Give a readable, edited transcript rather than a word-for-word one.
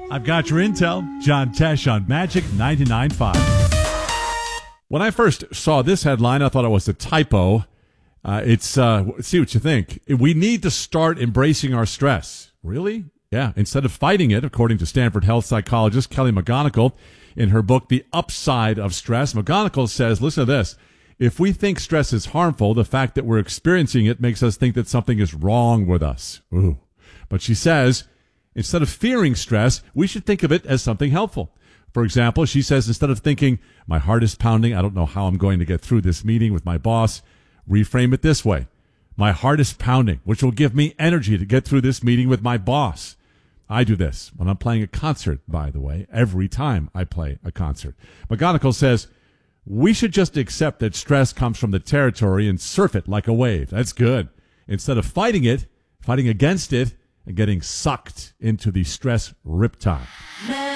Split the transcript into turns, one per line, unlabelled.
I've got your intel. John Tesh on Magic 99.5. When I first saw this headline, I thought it was a typo. See what you think. We need to start embracing our stress. Really? Yeah. Instead of fighting it, according to Stanford health psychologist Kelly McGonigal, in her book, The Upside of Stress, McGonigal says, listen to this. If we think stress is harmful, the fact that we're experiencing it makes us think that something is wrong with us. Ooh. But she says, instead of fearing stress, we should think of it as something helpful. For example, she says, instead of thinking, my heart is pounding, I don't know how I'm going to get through this meeting with my boss, reframe it this way. My heart is pounding, which will give me energy to get through this meeting with my boss. I do this when I'm playing a concert, by the way, every time I play a concert. McGonigal says, we should just accept that stress comes from the territory and surf it like a wave. That's good. Instead of fighting it, fighting against it, and getting sucked into the stress riptide.